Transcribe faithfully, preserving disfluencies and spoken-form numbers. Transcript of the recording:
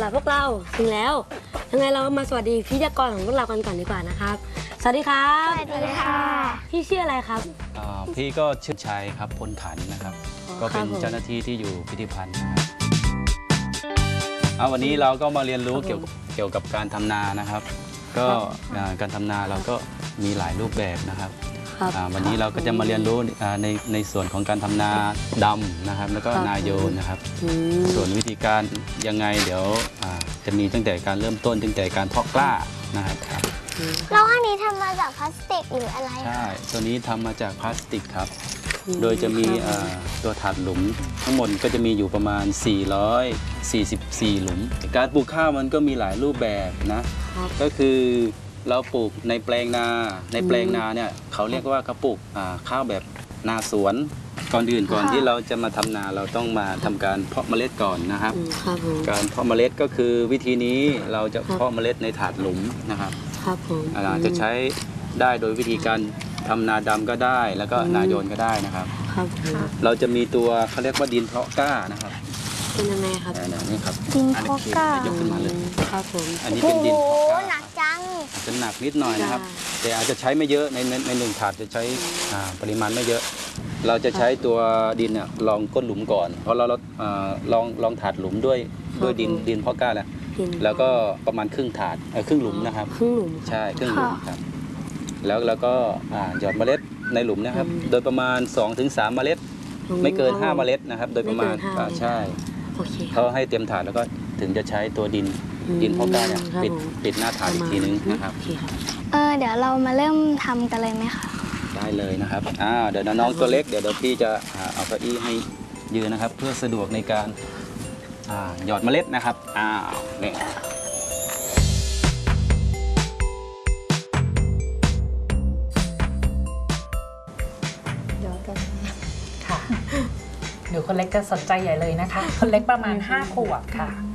หรับพวกเราถึงแล้วยังไงเรามาสวัสดีพิธีกรของพวกเรากันก่อนดีกว่านะครับสวัสดีครับสวัสดีค่ะพี่ชื่ออะไรครับพี่ก็ชื่อชัยครับพลขันนะครับก็เป็นเจ้าหน้าที่ที่อยู่พิพิธภัณฑ์นะครับวันนี้เราก็มาเรียนรู้เกี่ยวเกี่ยวกับการทำนานะครับก็การทำนาเราก็มีหลายรูปแบบนะครับวันนี้เราก็จะมาเรียนรู้ในในส่วนของการทำนาดำนะครับแล้วก็นาโยนนะครับส่วนวิธีการยังไงเดี๋ยวจะมีตั้งแต่การเริ่มต้นตั้งแต่การเพาะกล้านะครับแล้วอันนี้ทำมาจากพลาสติกหรืออะไรใช่ตัวนี้ทำมาจากพลาสติกครับโดยจะมีตัวถาดหลุมทั้งหมดก็จะมีอยู่ประมาณสี่ร้อยสี่สิบสี่หลุมการปลูกข้าวมันก็มีหลายรูปแบบนะก็คือเราปลูกในแปลงนาในแปลงนาเนี่ยเขาเรียกว่าเขาปลูกข้าวแบบนาสวนก่อนอื่นก่อนที่เราจะมาทำนาเราต้องมาทำการเพาะเมล็ดก่อนนะครับการเพาะเมล็ดก็คือวิธีนี้เราจะเพาะเมล็ดในถาดหลุมนะครับอาจจะใช้ได้โดยวิธีการทำนาดำก็ได้แล้วก็นาโยนก็ได้นะครับเราจะมีตัวเขาเรียกว่าดินเพาะกล้านะครับเป็นยังไงครับนี่ครับดินเพาะกล้ายกขึ้นมาเลยครับผมอันนี้เป็นดินเพาะกล้าหนักจังจะหนักนิดหน่อยนะครับแต่อาจจะใช้ไม่เยอะในในหนึ่งถาดจะใช้ปริมาณไม่เยอะเราจะใช้ตัวดินเนี่ยลองก้นหลุมก่อนเพราะเราลองลองถาดหลุมด้วยด้วยดินดินเพาะกล้าแล้วแล้วก็ประมาณครึ่งถาดครึ่งหลุมนะครับครึ่งหลุมใช่ครึ่งหลุมครับแล้วแล้วก็หยอดเมล็ดในหลุมนะครับโดยประมาณ สองถึงสาม เมล็ดไม่เกินห้าเมล็ดนะครับโดยประมาณใช่เขาให้เตรียมถาดแล้วก็ถึงจะใช้ตัวดินดินเพาะกล้าเนี่ยปิดปิดหน้าถาดอีกทีนึงนะครับเออเดี๋ยวเรามาเริ่มทำกันเลยไหมคะได้เลยนะครับอ่าเดี๋ยวน้องตัวเล็กเดี๋ยวเดี๋ยวพี่จะเอาเก้าอี้ให้ยืนนะครับเพื่อสะดวกในการหยอดเมล็ดนะครับอ้าวเนี่ยค่ะหนูคนเล็กจะสนใจใหญ่เลยนะคะคนเล็กประมาณห้าขวบค่ะ